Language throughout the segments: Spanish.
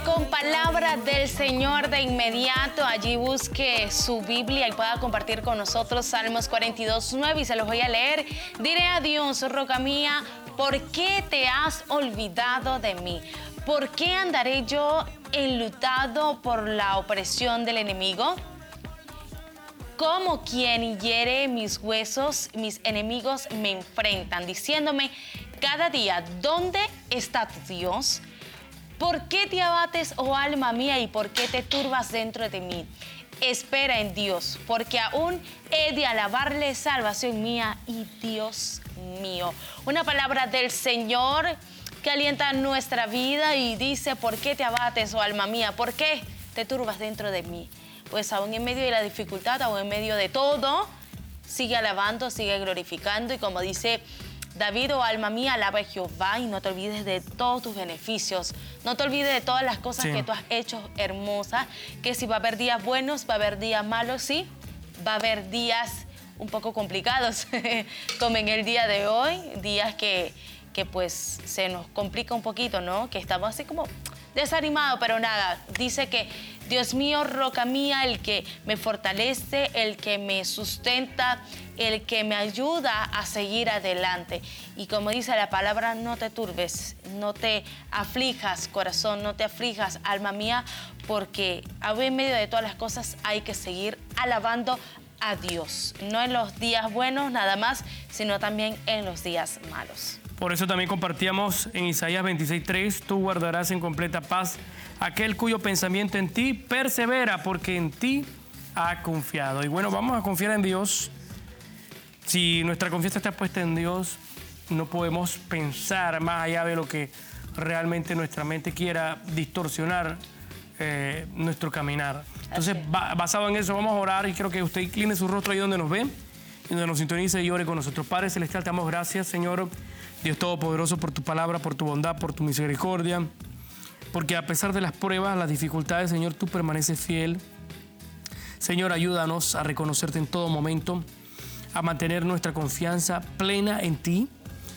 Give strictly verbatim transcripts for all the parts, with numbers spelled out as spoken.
con palabra del Señor de inmediato. Allí busque su Biblia y pueda compartir con nosotros Salmos cuarenta y dos, nueve, y se los voy a leer. Diré a Dios, roca mía, ¿por qué te has olvidado de mí? ¿Por qué andaré yo enlutado por la opresión del enemigo? Como quien hiere mis huesos, mis enemigos me enfrentan, diciéndome cada día, ¿dónde está tu Dios? ¿Por qué te abates, oh alma mía, y por qué te turbas dentro de mí? Espera en Dios, porque aún he de alabarle, salvación mía y Dios mío. Una palabra del Señor que alienta nuestra vida y dice, ¿por qué te abates, oh alma mía? ¿Por qué te turbas dentro de mí? Pues aún en medio de la dificultad, aún en medio de todo, sigue alabando, sigue glorificando, y como dice David, oh alma mía, alaba a Jehová y no te olvides de todos tus beneficios. No te olvides de todas las cosas sí. que tú has hecho hermosas, que si va a haber días buenos, va a haber días malos, sí, va a haber días un poco complicados, como en el día de hoy, días que, que pues se nos complica un poquito, ¿no? Que estamos así como desanimados, pero nada, dice que Dios mío, roca mía, el que me fortalece, el que me sustenta, el que me ayuda a seguir adelante. Y como dice la palabra, no te turbes, no te aflijas, corazón, no te aflijas, alma mía, porque aún en medio de todas las cosas hay que seguir alabando a Dios. No en los días buenos nada más, sino también en los días malos. Por eso también compartíamos en Isaías veintiséis, tres, tú guardarás en completa paz aquel cuyo pensamiento en ti persevera, porque en ti ha confiado. Y bueno, vamos a confiar en Dios. Si nuestra confianza está puesta en Dios, no podemos pensar más allá de lo que realmente nuestra mente quiera distorsionar eh, nuestro caminar. Entonces, ba basado en eso, vamos a orar, y quiero que usted incline su rostro ahí donde nos ve, y donde nos sintonice y ore con nosotros. Padre Celestial, te damos gracias, Señor, Dios Todopoderoso, por tu palabra, por tu bondad, por tu misericordia, porque a pesar de las pruebas, las dificultades, Señor, tú permaneces fiel. Señor, ayúdanos a reconocerte en todo momento, a mantener nuestra confianza plena en ti,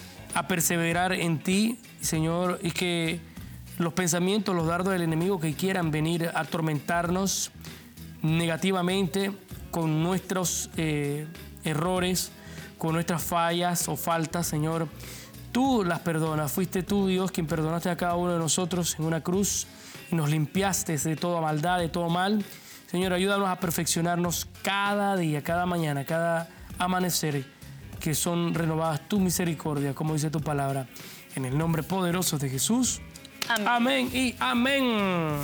a perseverar en ti, Señor, y que los pensamientos, los dardos del enemigo que quieran venir a atormentarnos negativamente con nuestros eh, errores, con nuestras fallas o faltas, Señor, tú las perdonas. Fuiste tú, Dios, quien perdonaste a cada uno de nosotros en una cruz y nos limpiaste de toda maldad, de todo mal. Señor, ayúdanos a perfeccionarnos cada día, cada mañana, cada amanecer, que son renovadas tu misericordia, como dice tu palabra. En el nombre poderoso de Jesús. Amén. Amén y amén.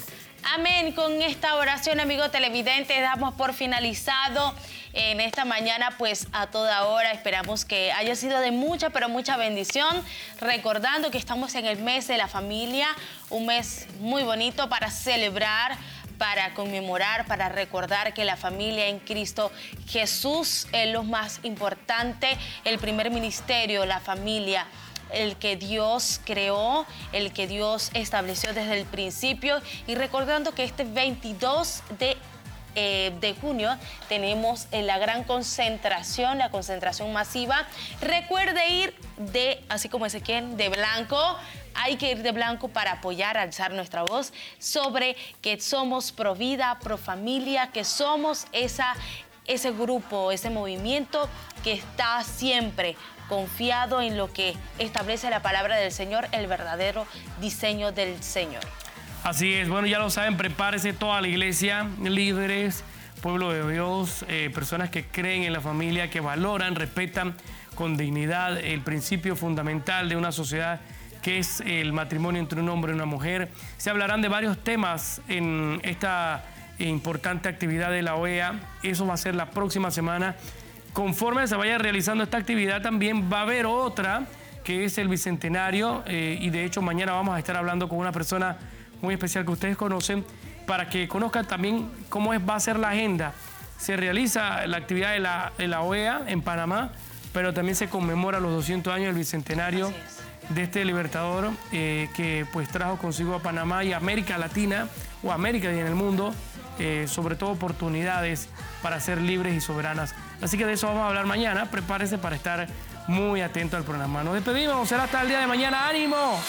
Amén. Con esta oración, amigo televidente, damos por finalizado en esta mañana, pues a toda hora. Esperamos que haya sido de mucha, pero mucha bendición. Recordando que estamos en el mes de la familia, un mes muy bonito para celebrar, para conmemorar, para recordar que la familia en Cristo Jesús es lo más importante, el primer ministerio, la familia, el que Dios creó, el que Dios estableció desde el principio. Y recordando que este veintidós de Eh, de junio tenemos eh, la gran concentración, la concentración masiva. Recuerde ir de, así como Ezequiel, de blanco. Hay que ir de blanco para apoyar, alzar nuestra voz sobre que somos pro vida, pro familia, que somos esa, ese grupo, ese movimiento que está siempre confiado en lo que establece la palabra del Señor, el verdadero diseño del Señor. Así es, bueno, ya lo saben, prepárese toda la iglesia, líderes, pueblo de Dios, eh, personas que creen en la familia, que valoran, respetan con dignidad el principio fundamental de una sociedad, que es el matrimonio entre un hombre y una mujer. Se hablarán de varios temas en esta importante actividad de la O E A. Eso va a ser la próxima semana. Conforme se vaya realizando esta actividad, también va a haber otra, que es el Bicentenario, eh, y de hecho mañana vamos a estar hablando con una persona muy especial que ustedes conocen, para que conozcan también cómo es, va a ser la agenda. Se realiza la actividad de la, de la O E A en Panamá, pero también se conmemora los doscientos años del Bicentenario de este libertador eh, que pues trajo consigo a Panamá y a América Latina, o América y en el mundo, eh, sobre todo oportunidades para ser libres y soberanas. Así que de eso vamos a hablar mañana. Prepárese para estar muy atento al programa. Nos despedimos, será hasta el día de mañana. ¡Ánimo!